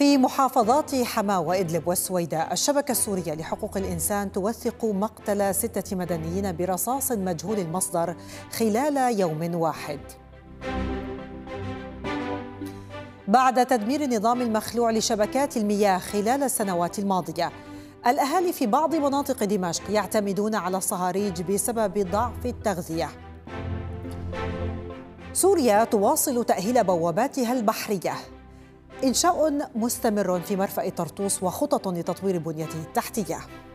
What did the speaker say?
في محافظات حما وإدلب والسويداء، الشبكة السورية لحقوق الإنسان توثق مقتل 6 مدنيين برصاص مجهول المصدر خلال يوم واحد. بعد تدمير النظام المخلوع لشبكات المياه خلال السنوات الماضية، الأهالي في بعض مناطق دمشق يعتمدون على الصهاريج بسبب ضعف التغذية. سوريا تواصل تأهيل بواباتها البحرية. إنشاء مستمر في مرفأ طرطوس وخطط لتطوير بنيته التحتية.